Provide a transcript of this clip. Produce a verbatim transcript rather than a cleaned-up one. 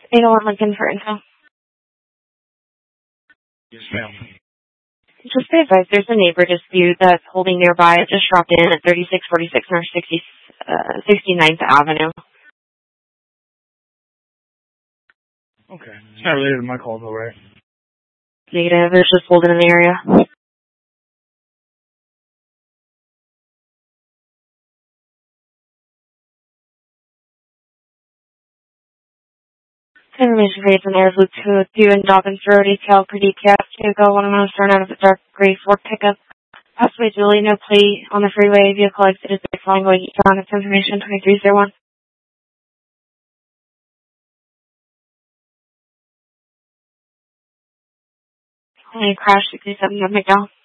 eight oh one Lincoln for info. Yes, ma'am. Just be advised, there's a neighbor dispute that's holding nearby. It just dropped in at thirty-six forty-six North sixty, uh, sixty-ninth Avenue. Okay. It's not related to my call, though, right? Negative. It's just holding in the area. Information for eights and airs loop two oh two and Dobbins Road, A T L per D P S to go one oh one start out of a dark gray Ford pickup. Possibly Julie, no plate on the freeway. Vehicle exited by flying going eastbound. It's information twenty-three oh one. Only crash sixty-seven of McDowell.